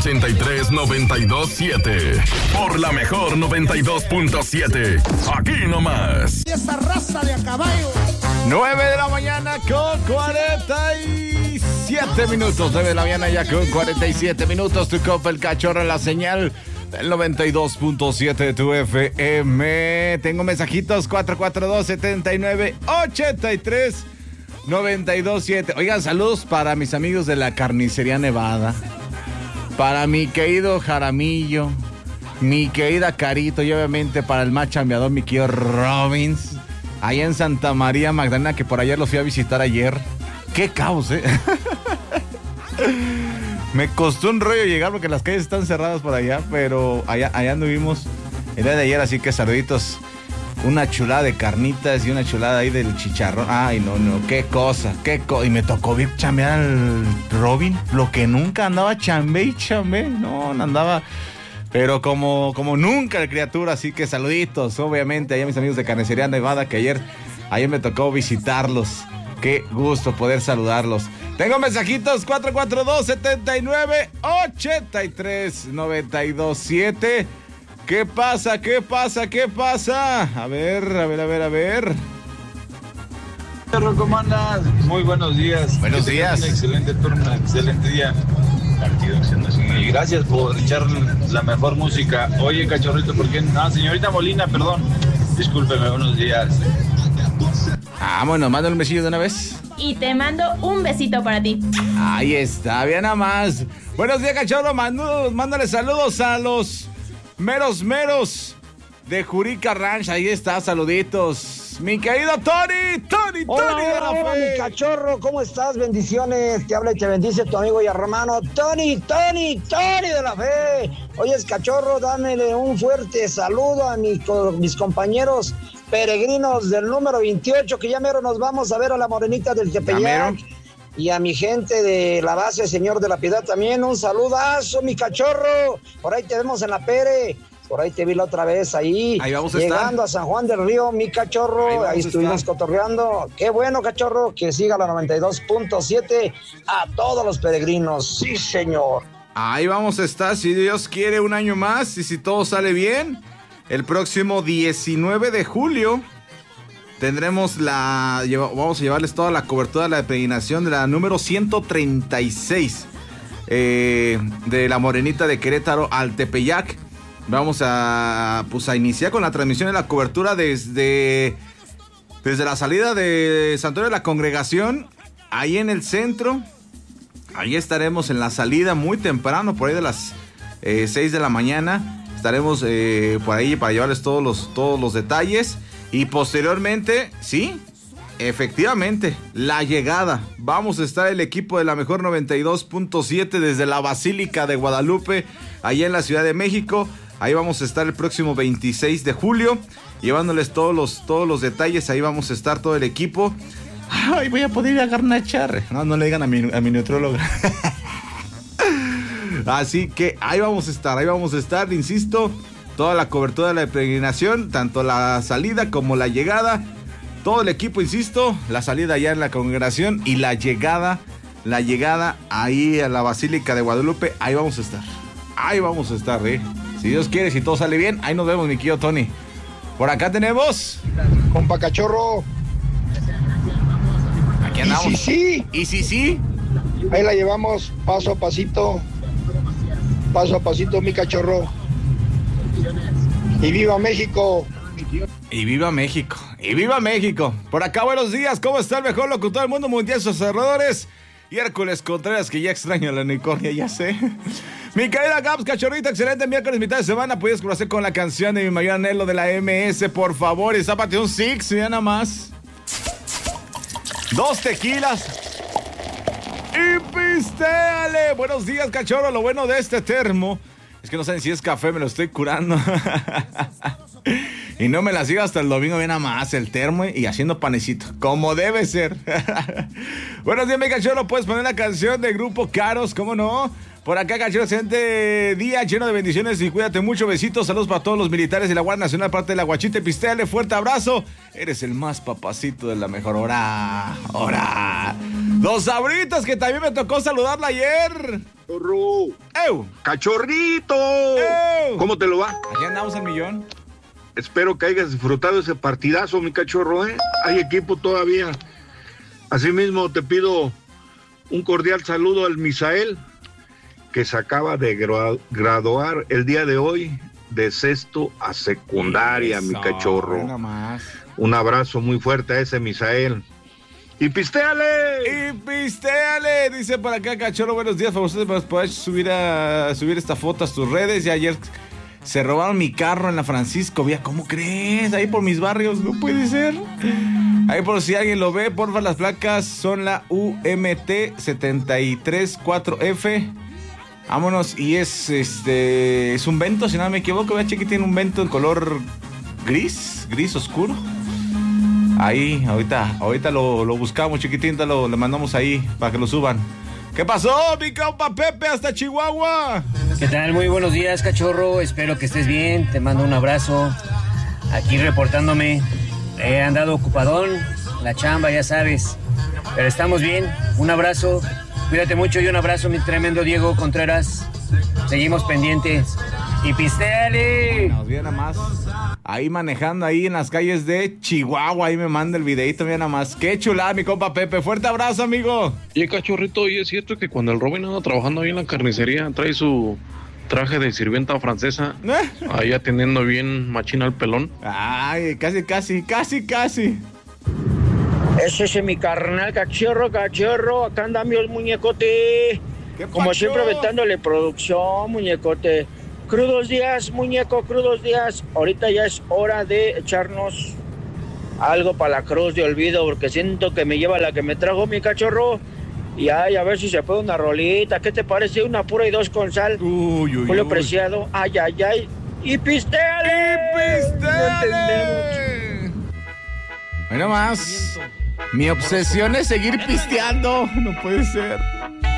93-92-7. Por la mejor 92.7. Aquí nomás. Esa raza de a caballo. 9 de la mañana con 47 minutos. 9 de la mañana ya con 47 minutos. Tu copa el cachorro en la señal del 92.7 de tu FM. Tengo mensajitos 442-79-83-92-7. Oigan, saludos para mis amigos de la Carnicería Nevada. Para mi querido Jaramillo. Mi querida Carito. Y obviamente para el más chambeador, mi querido Robbins. Allá en Santa María Magdalena, que por allá los fui a visitar ayer. ¡Qué caos, Me costó un rollo llegar porque las calles están cerradas por allá, pero allá anduvimos el día de ayer, así que saluditos. Una chulada de carnitas y una chulada ahí del chicharrón. Ay, no, qué cosa. Y me tocó bien chambear al Robin, lo que nunca andaba chambe. No andaba... Pero como nunca la criatura, así que saluditos, obviamente, allá mis amigos de Carnicería Nevada, que ayer me tocó visitarlos. Qué gusto poder saludarlos. Tengo mensajitos 442-79-83-92-7. ¿Qué pasa? A ver. ¿Cómo andas? Muy buenos días. Buenos días. Un excelente turno, excelente día. Y gracias por echar la mejor música. Oye, cachorrito, ¿por qué? No, señorita Molina, perdón. Discúlpeme, buenos días. Bueno, mándale un besillo de una vez. Y te mando un besito para ti. Ahí está, bien nada más. Buenos días, cachorro. Mándale saludos a los meros de Jurica Ranch. Ahí está, saluditos. Mi querido Tony hola, de la fe. Mi cachorro, ¿cómo estás? Bendiciones. Te habla y te bendice tu amigo y hermano Tony de la fe. Oye, cachorro, dámele un fuerte saludo a mis compañeros peregrinos del número 28, que ya mero nos vamos a ver a la Morenita del Tepeyac. Y a mi gente de la base Señor de la Piedad también, un saludazo, mi cachorro. Por ahí te vemos en la Pere. Por ahí te vi la otra vez, ahí vamos a llegando a San Juan del Río, mi cachorro. Ahí estuvimos cotorreando. Qué bueno, cachorro, que siga la 92.7 a todos los peregrinos. Sí, señor. Ahí vamos a estar, si Dios quiere, un año más. Y si todo sale bien, el próximo 19 de julio tendremos vamos a llevarles toda la cobertura de la peregrinación de la número 136 de la Morenita de Querétaro al Tepeyac. Vamos a iniciar con la transmisión de la cobertura desde la salida de Santuario de la Congregación, ahí en el centro. Ahí estaremos en la salida muy temprano, por ahí de las 6 de la mañana. Estaremos por ahí para llevarles todos los detalles. Y posteriormente, sí, efectivamente, la llegada. Vamos a estar el equipo de la mejor 92.7 desde la Basílica de Guadalupe, allá en la Ciudad de México. Ahí vamos a estar el próximo 26 de julio, llevándoles todos los detalles. Ahí vamos a estar todo el equipo. Ay, voy a poder ir a garnachar. No le digan a mi nutrióloga. Así que ahí vamos a estar, insisto, toda la cobertura de la peregrinación, tanto la salida como la llegada. Todo el equipo, insisto, la salida ya en la congregación y la llegada ahí a la Basílica de Guadalupe. Ahí vamos a estar, Si Dios quiere, si todo sale bien, ahí nos vemos, mi querido Tony. Por acá tenemos... Compa cachorro. Aquí andamos. ¿Y sí? Ahí la llevamos paso a pasito, mi cachorro. ¡Y viva México! ¡Y viva México! Por acá, buenos días. ¿Cómo está el mejor locutor del mundo mundial, sus cerradores? Y Hércules Contreras, que ya extraño la unicornia, ya sé. Mi querida Gaps, cachorrita, excelente miércoles, mitad de semana. Puedes conocer con la canción de mi mayor anhelo de la MS, por favor. Y zápate un six, ya nada más. 2 tequilas. Y pistéale. Buenos días, cachorro. Lo bueno de este termo es que no saben si es café, me lo estoy curando. Y no me la sigo hasta el domingo, bien nada más el termo y haciendo panecito, como debe ser. Buenos días, mi cachorro. Puedes poner la canción del grupo Caros, ¿cómo no? Por acá, cachorro, excelente día lleno de bendiciones y cuídate mucho. Besitos, saludos para todos los militares y la Guardia Nacional, parte de la Guachita. Pistéale, fuerte abrazo. Eres el más papacito de la mejor hora. Los Sabritas, que también me tocó saludarla ayer. Cachorro. ¡Cachorrito! ¿Cómo te lo va? Aquí andamos al millón. Espero que hayas disfrutado ese partidazo, mi cachorro, ¿eh? Hay equipo todavía. Asimismo, te pido un cordial saludo al Misael, que se acaba de graduar el día de hoy de sexto a secundaria, mi cachorro. Nada más. Un abrazo muy fuerte a ese Misael. ¡Y pistéale! ¡Y pistéale! Dice por acá, cachorro, buenos días. Para ustedes, para poder subir esta foto a tus redes. Y ayer se robaron mi carro en la Francisco Vía. ¿Cómo crees? Ahí por mis barrios. No puede ser. Ahí por si alguien lo ve, porfa, las placas son la UMT 734F. Vámonos. Y es un Vento, si no me equivoco. Vea, chiquitín, un Vento en color gris oscuro. Ahí, ahorita lo buscamos, chiquitín, le mandamos ahí para que lo suban. ¿Qué pasó, mi compa Pepe, hasta Chihuahua? ¿Qué tal? Muy buenos días, cachorro. Espero que estés bien. Te mando un abrazo. Aquí reportándome. He andado ocupadón. La chamba, ya sabes. Pero estamos bien. Un abrazo. Cuídate mucho y un abrazo, mi tremendo Diego Contreras. Seguimos pendientes. ¡Y pistéale! Nos viene nada más. Ahí manejando ahí en las calles de Chihuahua. Ahí me manda el videito, mira nada más. Qué chulada, mi compa Pepe. Fuerte abrazo, amigo. Y cachorrito, ¿y es cierto que cuando el Robin anda trabajando ahí en la carnicería trae su traje de sirvienta francesa? Ahí atendiendo bien machina al pelón. Ay, casi. Ese mi carnal, cachorro. Acá anda mi muñecote. Como siempre, aventándole producción, muñecote. Crudos días, muñeco, crudos días. Ahorita ya es hora de echarnos algo para la cruz de olvido, porque siento que me lleva la que me trajo mi cachorro. Y ay, a ver si se puede una rolita. ¿Qué te parece? Una pura y dos con sal. Julio Preciado. Ay. ¡Y pistéale! Bueno más. Mi obsesión es seguir pisteando. No puede ser.